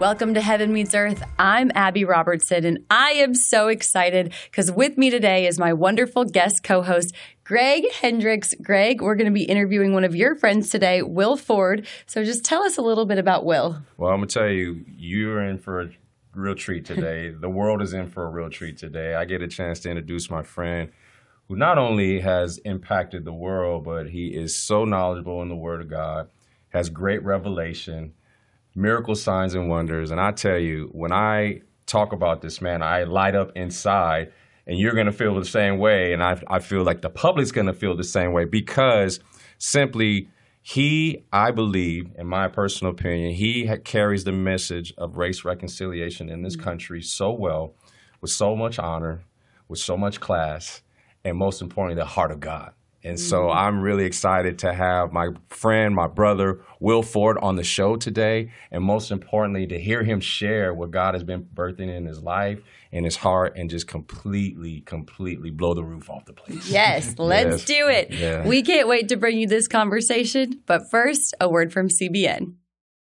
Welcome to Heaven Meets Earth. I'm Abby Robertson, and I am so excited because with me today is my wonderful guest co-host, Greg Hendricks. Greg, we're going to be interviewing one of your friends today, Will Ford. So just tell us a little bit about Will. Well, I'm going to tell you, you're in for a real treat today. The world is in for a real treat today. I get a chance to introduce my friend who not only has impacted the world, but he is so knowledgeable in the Word of God, has great revelation, miracle signs and wonders. And I tell you, when I talk about this man, I light up inside, and you're going to feel the same way. And I feel like the public's going to feel the same way because simply I believe, in my personal opinion, he carries the message of race reconciliation in this country so well, with so much honor, with so much class, and most importantly, the heart of God. And so I'm really excited to have my friend, my brother, Will Ford, on the show today. And most importantly, to hear him share what God has been birthing in his life, in his heart, and just completely blow the roof off the place. Yes, let's do it. Yeah. We can't wait to bring you this conversation. But first, a word from CBN.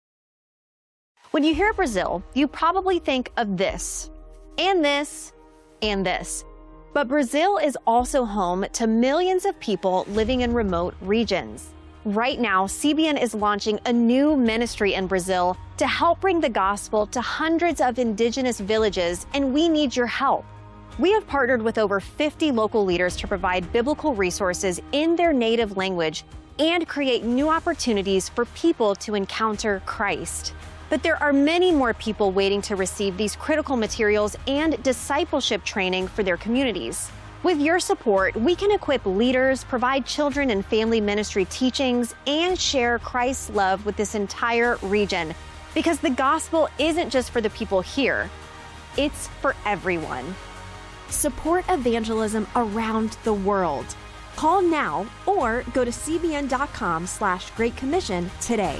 When you hear Brazil, you probably think of this, and this, and this. But Brazil is also home to millions of people living in remote regions. Right now, CBN is launching a new ministry in Brazil to help bring the gospel to hundreds of indigenous villages, and we need your help. We have partnered with over 50 local leaders to provide biblical resources in their native language and create new opportunities for people to encounter Christ. But there are many more people waiting to receive these critical materials and discipleship training for their communities. With your support, we can equip leaders, provide children and family ministry teachings, and share Christ's love with this entire region. Because the gospel isn't just for the people here, it's for everyone. Support evangelism around the world. Call now or go to cbn.com/Great Commission today.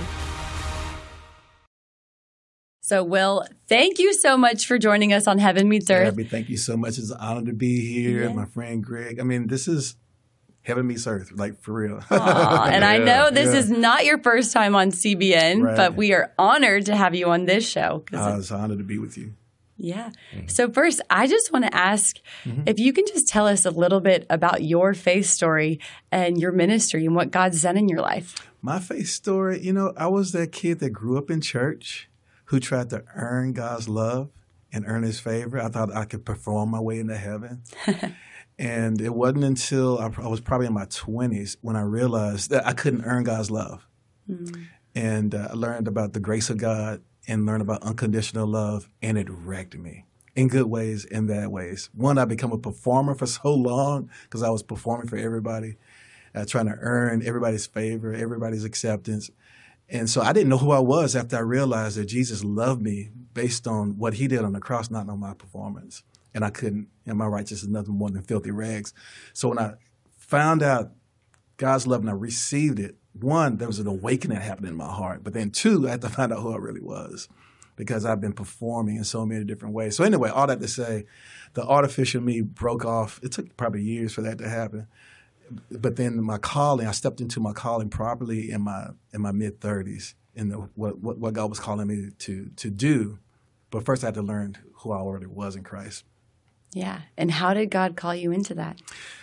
So, Will, thank you so much for joining us on Heaven Meets Earth. Abby, thank you so much. It's an honor to be here. Yeah. My friend Greg. I mean, this is Heaven Meets Earth, like for real. And I know this is not your first time on CBN, right, but we are honored to have you on this show. It's an honor to be with you. Yeah. So first, I just want to ask if you can just tell us a little bit about your faith story and your ministry and what God's done in your life. My faith story, I was that kid that grew up in church who tried to earn God's love and earn his favor. I thought I could perform my way into heaven. And it wasn't until I was probably in my 20s when I realized that I couldn't earn God's love. And I learned about the grace of God and learned about unconditional love, and it wrecked me in good ways and bad ways. One, I became a performer for so long because I was performing for everybody, trying to earn everybody's favor, everybody's acceptance. And so I didn't know who I was after I realized that Jesus loved me based on what he did on the cross, not on my performance. And I couldn't, and my righteousness is nothing more than filthy rags. So when I found out God's love and I received it, one, there was an awakening that happened in my heart. But then two, I had to find out who I really was because I've been performing in so many different ways. So anyway, all that to say, the artificial me broke off. It took probably years for that to happen. But then I stepped into my calling properly in my mid-30s in what God was calling me to do. But first I had to learn who I already was in Christ. Yeah. And how did God call you into that?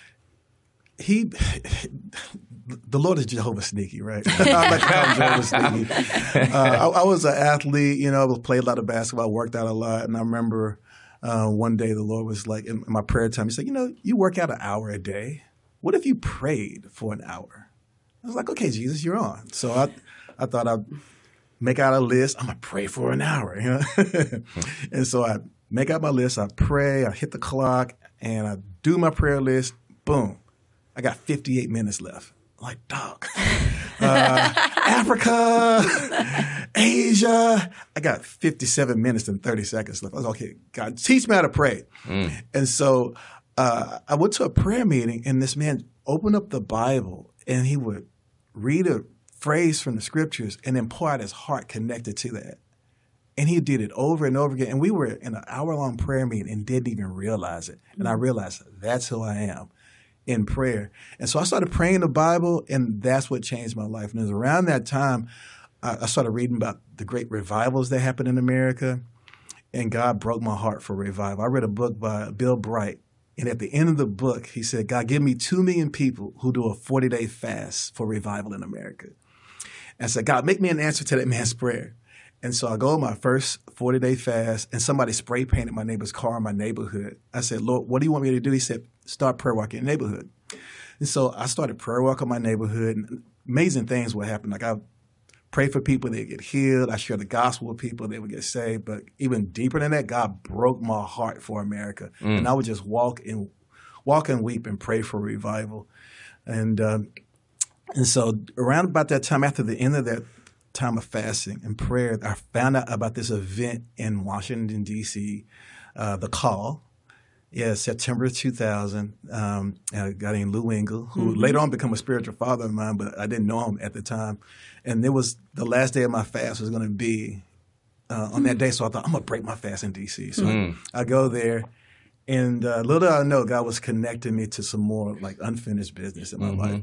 The Lord is Jehovah Sneaky, right? I like to call him Jehovah Sneaky. I was an athlete, played a lot of basketball, worked out a lot. And I remember one day the Lord was like, in my prayer time, he said, you work out an hour a day. What if you prayed for an hour? I was like, okay, Jesus, you're on. So I thought I'd make out a list. I'm going to pray for an hour. And so I make out my list. I pray. I hit the clock. And I do my prayer list. Boom. I got 58 minutes left. I'm like, dog. Africa, Asia. I got 57 minutes and 30 seconds left. I was like, okay, God, teach me how to pray. And so I went to a prayer meeting, and this man opened up the Bible, and he would read a phrase from the scriptures and then pour out his heart connected to that. And he did it over and over again. And we were in an hour-long prayer meeting and didn't even realize it. And I realized that's who I am in prayer. And so I started praying the Bible, and that's what changed my life. And it was around that time I started reading about the great revivals that happened in America, and God broke my heart for revival. I read a book by Bill Bright, and at the end of the book, he said, God, give me 2 million people who do a 40-day fast for revival in America. And I said, God, make me an answer to that man's prayer. And so I go on my first 40-day fast, and somebody spray painted my neighbor's car in my neighborhood. I said, Lord, what do you want me to do? He said, start prayer walking in the neighborhood. And so I started prayer walking in my neighborhood, and amazing things would happen. Like I pray for people, they get healed. I share the gospel with people, they would get saved. But even deeper than that, God broke my heart for America. And I would just walk and weep and pray for revival. And so around about that time, after the end of that time of fasting and prayer, I found out about this event in Washington, D.C., The Call. Yeah, September 2000. A guy named Lou Engle, who later on became a spiritual father of mine, but I didn't know him at the time. And it was the last day of my fast was going to be on that day. So I thought, I'm going to break my fast in D.C. So I go there. And little did I know, God was connecting me to some more like unfinished business in my life.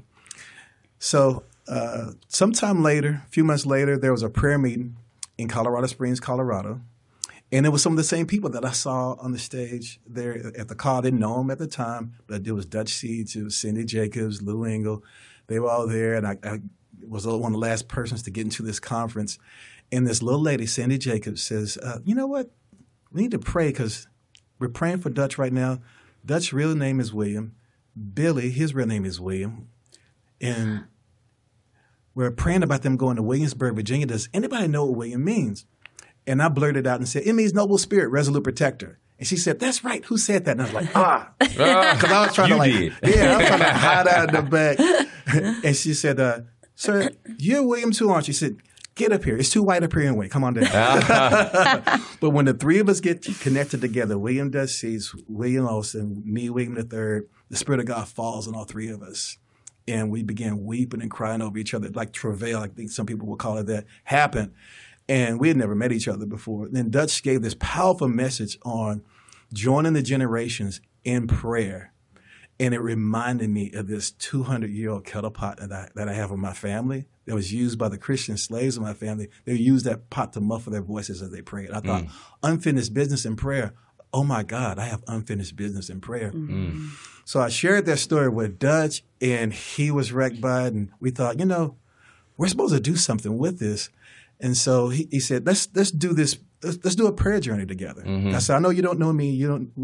So sometime later, a few months later, there was a prayer meeting in Colorado Springs, Colorado. And it was some of the same people that I saw on the stage there at the call. I didn't know them at the time, but it was Dutch Seeds, it was Cindy Jacobs, Lou Engle. They were all there, and I was one of the last persons to get into this conference. And this little lady, Cindy Jacobs, says, you know what? We need to pray because we're praying for Dutch right now. Dutch's real name is William. Billy, his real name is William. And we're praying about them going to Williamsburg, Virginia. Does anybody know what William means? And I blurted out and said, it means noble spirit, resolute protector. And she said, that's right. Who said that? And I was like, because I was trying to I was trying to hide out in the back. And she said, sir, you're William too, aren't you? She said, get up here. It's too white up here anyway. Come on down. But when the three of us get connected together, William Dutch Seeds, William Olson, me, William III, the Spirit of God falls on all three of us. And we began weeping and crying over each other, like travail, I think some people would call it that, happened. And we had never met each other before. Then Dutch gave this powerful message on joining the generations in prayer. And it reminded me of this 200-year-old kettle pot that I have in my family that was used by the Christian slaves in my family. They used that pot to muffle their voices as they prayed. I thought, unfinished business in prayer. Oh, my God, I have unfinished business in prayer. So I shared that story with Dutch, and he was wrecked by it. And we thought, we're supposed to do something with this. And so he said, let's do this. Let's do a prayer journey together. I said, I know you don't know me.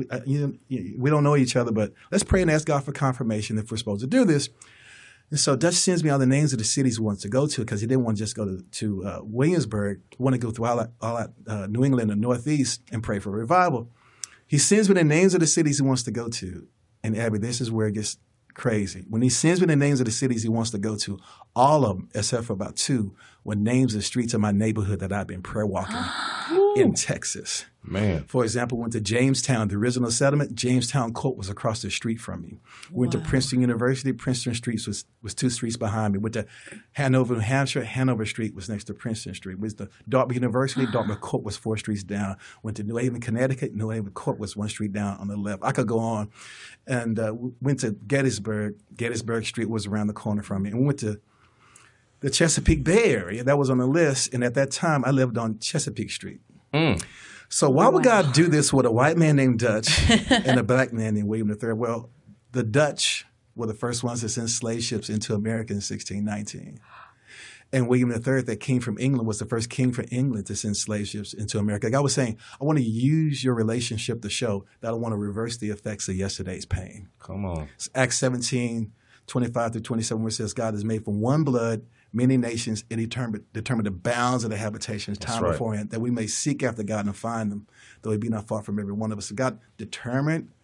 We don't know each other, but let's pray and ask God for confirmation if we're supposed to do this. And so Dutch sends me all the names of the cities he wants to go to because he didn't want to just go to Williamsburg. He wanted to go through all that New England and Northeast and pray for revival. He sends me the names of the cities he wants to go to. And Abby, this is where it gets crazy. When he sends me the names of the cities he wants to go to, all of them, except for about 2, were names of streets in my neighborhood that I've been prayer walking in Texas. Man. For example, went to Jamestown, the original settlement. Jamestown Court was across the street from me. Went to Princeton University. Princeton Street was 2 streets behind me. Went to Hanover, New Hampshire. Hanover Street was next to Princeton Street. Went to Dartmouth University. Dartmouth Court was 4 streets down. Went to New Haven, Connecticut. New Haven Court was 1 street down on the left. I could go on. And went to Gettysburg. Gettysburg Street was around the corner from me. And we went to the Chesapeake Bay Area. That was on the list. And at that time, I lived on Chesapeake Street. So why would God do this with a white man named Dutch and a black man named William III? Well, the Dutch were the first ones to send slave ships into America in 1619. And William III, that king from England, was the first king from England to send slave ships into America. God was saying, I want to use your relationship to show that I want to reverse the effects of yesterday's pain. Come on. It's Acts 17, 25 through 27, where it says God is made from one blood, many nations, and determined the bounds of the habitations time beforehand, that we may seek after God and find them, though he be not far from every one of us. So God determined